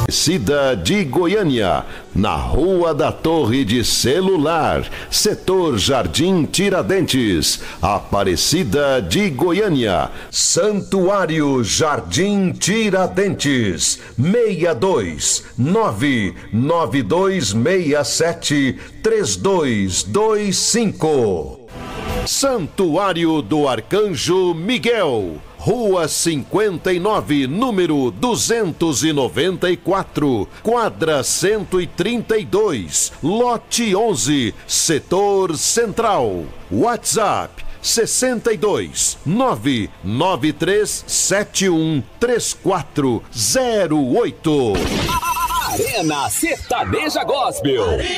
Aparecida de Goiânia, na Rua da Torre de Celular, setor Jardim Tiradentes, Aparecida de Goiânia. Santuário Jardim Tiradentes, 62992673225. Santuário do Arcanjo Miguel, Rua 59, número 294, quadra 132, lote 11, setor central. WhatsApp 62 99371 3408. Arena Sertaneja Gospel.